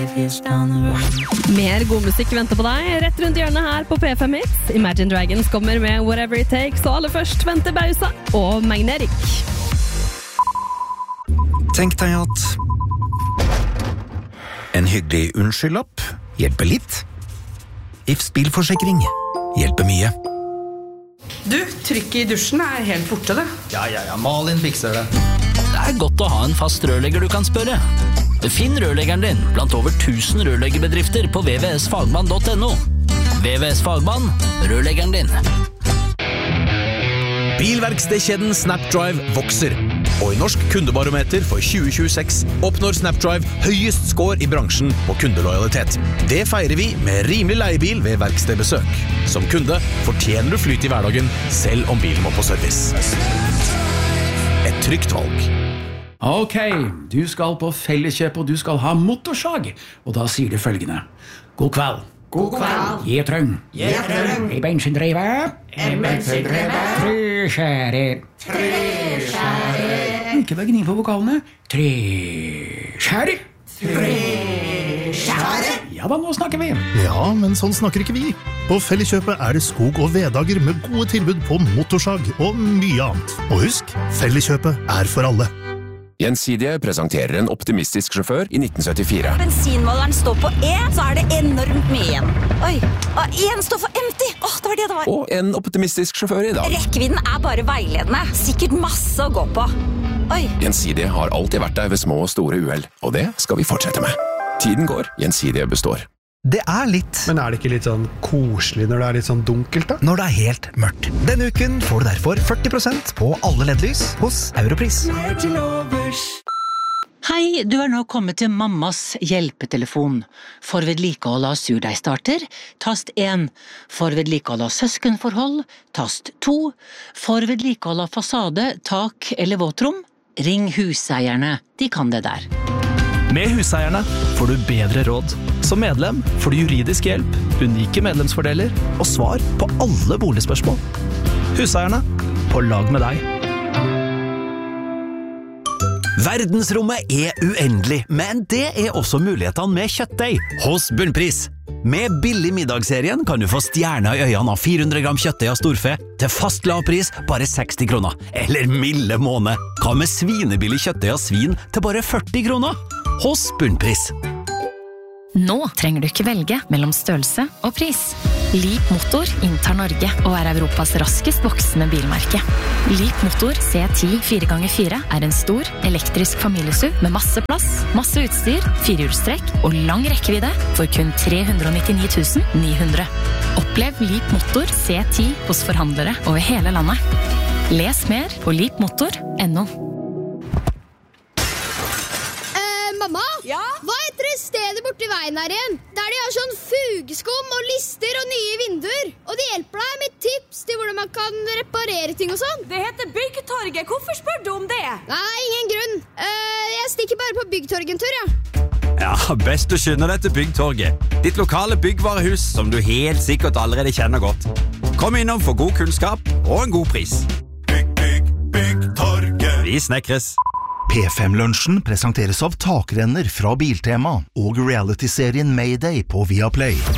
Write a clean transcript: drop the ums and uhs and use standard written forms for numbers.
Mer god musikk venter på deg rett rundt hjørnet her på P5 Hits. Imagine Dragons kommer med Whatever It Takes, og aller først venter Bausa og Magnetic. Tenk deg at en hyggelig unnskyldlapp hjelper litt. Ifs bilforsikring hjelper mye. Du, trykket i dusjen helt borte det. Ja, Malin fikser det. Det godt å ha en fast rørlegger du kan spørre. Finn rørleggeren din blant over 1000 rørleggerbedrifter på vvsfagmann.no. VVS Fagmann, rørleggeren din. Bilverkstedkjeden Snapdrive vokser. Og i Norsk kundebarometer for 2026 oppnår Snapdrive høyest score i bransjen på kundelojalitet. Det feirer vi med rimelig leiebil ved verkstedbesøk. Som kunde fortjener du flyt i hverdagen, selv om bilen må på service. Et trygt valg. Ok, du skal på Felleskjøp og du skal ha motorsag. Og da sier du følgende. God kveld. God kveld. Gjetrøng. Gjetrøng. I bensindrevet. En bensindrevet. Treskjærer. Treskjærer. Ikke bare gni på vokalene. Treskjærer. Treskjærer. Ja da, nå snakker vi. Ja, men sånn snakker ikke vi. På Felleskjøpet det skog- og veddager med gode tilbud på motorsag og mye annet. Og husk, Felleskjøpet for alle. Gjensidige presenterer en optimistisk sjåfør i 1974. Bensinmåleren står på E, så det enormt mye igjen. Oi, og en står for empty. Det var det var. Og en optimistisk sjåfør i dag. Rekkevidden bare veiledende. Sikkert masse å gå på. Oi. Gjensidige har alltid vært der ved små og store uheld, og det skal vi fortsette med. Tiden går, Gjensidige består. Det litt. Men det ikke litt sånn koselig når det litt sånn dunkelt da? Når det helt mørkt. Denne uken får du derfor 40% på alle LED-lys hos Europris. Hei, du nå kommet til mammas hjelpetelefon. For vedlikehold av surdeigstarter, tast 1. For vedlikehold av søskenforhold, tast 2. For vedlikehold av fasade, tak eller våtrom, ring huseierne. De kan det der. Med Huseierne får du bedre råd. Som medlem får du juridisk hjelp, unike medlemsfordeler og svar på alle boligspørsmål. Huseierne, på lag med deg. Verdensrommet uendelig, men det også mulighetene med kjøttdeig hos Bunnpris. Med billig middagsserien kan du få stjerner i øynene av 400 gram kjøttdeig av storfe til fast lavpris bare 60 kroner. Eller milde måned. Hva med svinebillig kjøttdeig av svin til bare 40 kroner? Hos Bunnpris. Nå trenger du ikke velge mellom størrelse og pris. Leap Motor inntar Norge og Europas raskest voksende bilmerke. Leap Motor C10 4x4 en stor, elektrisk familiesuv med masse plass, masse utstyr, firehjulstrekk og lang rekkevidde for kun 399 900. Opplev Leap Motor C10 hos forhandlere over hele landet. Les mer på leapmotor.no. Mamma? Ja? Hva heter det stedet borte i veien her igjen? Der de har sånn fugeskum og lister og nye vinduer. Og de hjelper deg med tips til hvordan man kan reparere ting og sånn. Det heter Byggtorget. Hvorfor spør du om det? Nei, ingen grunn. Jeg stikker bare på Byggtorget en tur, ja. Ja, best du skynder deg til Byggtorget. Ditt lokale byggvarehus som du helt sikkert allerede kjenner godt. Kom innom for god kunnskap og en god pris. Byggtorget. Vi snekres. P5-lunsjen presenteres av takrenner fra Biltema og reality-serien Mayday på Viaplay.